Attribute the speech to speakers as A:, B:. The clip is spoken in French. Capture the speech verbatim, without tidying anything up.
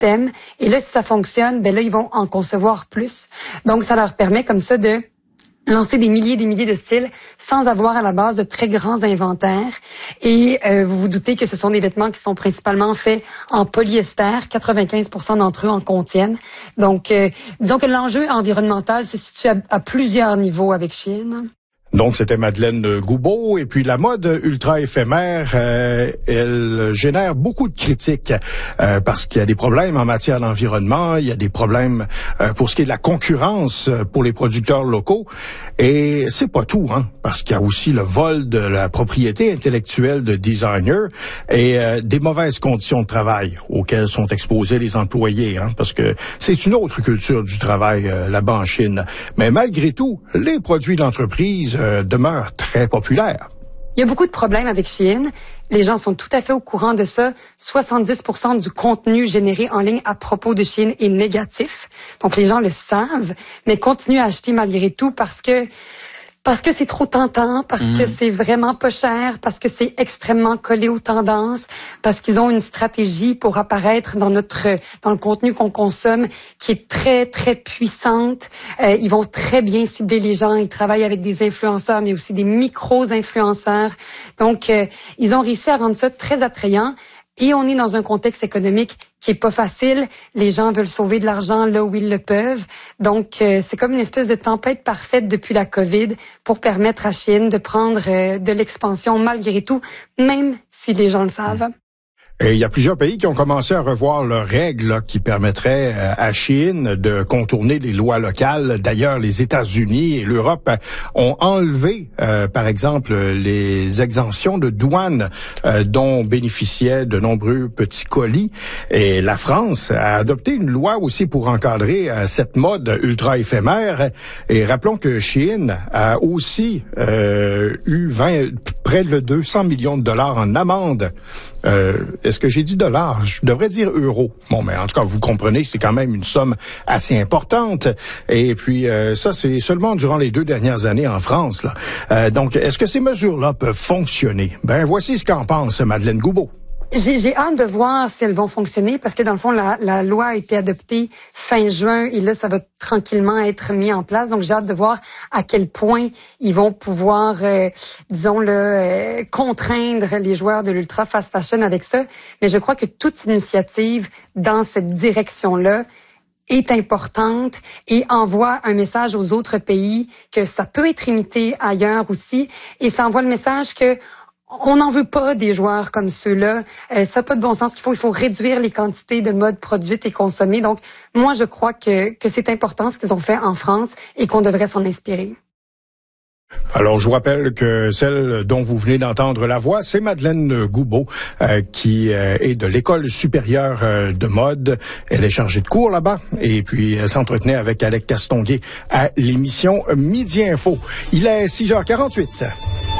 A: thème. Et là, si ça fonctionne, ben là, ils vont en concevoir plus. Donc, ça leur permet comme ça de lancer des milliers et des milliers de styles sans avoir à la base de très grands inventaires. Et euh, vous vous doutez que ce sont des vêtements qui sont principalement faits en polyester. quatre-vingt-quinze pour cent d'entre eux en contiennent. Donc, euh, disons que l'enjeu environnemental se situe à, à plusieurs niveaux avec Shein.
B: Donc, c'était Madeleine Goubeau. Et puis, la mode ultra éphémère, euh, elle génère beaucoup de critiques euh, parce qu'il y a des problèmes en matière d'environnement, il y a des problèmes euh, pour ce qui est de la concurrence pour les producteurs locaux. Et c'est pas tout, hein, parce qu'il y a aussi le vol de la propriété intellectuelle de designers et euh, des mauvaises conditions de travail auxquelles sont exposés les employés, hein, parce que c'est une autre culture du travail euh, là-bas en Chine. Mais malgré tout, les produits de l'entreprise euh, demeurent très populaires.
A: Il y a beaucoup de problèmes avec Shein. Les gens sont tout à fait au courant de ça. soixante-dix pour cent du contenu généré en ligne à propos de Shein est négatif. Donc, les gens le savent, mais continuent à acheter malgré tout parce que Parce que c'est trop tentant, parce mmh. que c'est vraiment pas cher, parce que c'est extrêmement collé aux tendances, parce qu'ils ont une stratégie pour apparaître dans notre dans le contenu qu'on consomme qui est très très puissante. Euh, ils vont très bien cibler les gens. Ils travaillent avec des influenceurs, mais aussi des micro-influenceurs. Donc, euh, ils ont réussi à rendre ça très attrayant. Et on est dans un contexte économique qui est pas facile. Les gens veulent sauver de l'argent là où ils le peuvent. Donc, euh, c'est comme une espèce de tempête parfaite depuis la COVID pour permettre à Shein de prendre euh, de l'expansion malgré tout, même si les gens le savent.
B: Et il y a plusieurs pays qui ont commencé à revoir leurs règles là, qui permettraient à Shein de contourner les lois locales. D'ailleurs, les États-Unis et l'Europe ont enlevé, euh, par exemple, les exemptions de douane euh, dont bénéficiaient de nombreux petits colis. Et la France a adopté une loi aussi pour encadrer euh, cette mode ultra éphémère. Et rappelons que Shein a aussi euh, eu vingt, près de deux cents millions de dollars en amende. Euh, Est-ce que j'ai dit dollars? Je devrais dire euros. Bon, mais en tout cas, vous comprenez, c'est quand même une somme assez importante. Et puis, euh, ça, c'est seulement durant les deux dernières années en France, là. Euh, donc, est-ce que ces mesures-là peuvent fonctionner? Ben, voici ce qu'en pense Madeleine Goubeau.
A: J'ai, j'ai hâte de voir si elles vont fonctionner parce que dans le fond, la, la loi a été adoptée fin juin et là, ça va tranquillement être mis en place. Donc, j'ai hâte de voir à quel point ils vont pouvoir, euh, disons-le, euh, contraindre les joueurs de l'ultra fast fashion avec ça. Mais je crois que toute initiative dans cette direction-là est importante et envoie un message aux autres pays que ça peut être imité ailleurs aussi. Et ça envoie le message que on n'en veut pas des joueurs comme ceux-là. Euh, ça n'a pas de bon sens. Qu'il faut, il faut réduire les quantités de mode produites et consommées. Donc, moi, je crois que, que c'est important ce qu'ils ont fait en France et qu'on devrait s'en inspirer.
B: Alors, je vous rappelle que celle dont vous venez d'entendre la voix, c'est Madeleine Goubeau, euh, qui euh, est de l'École supérieure euh, de mode. Elle est chargée de cours là-bas. Et puis, elle s'entretenait avec Alec Castonguay à l'émission Midi Info. Il est six heures quarante-huit.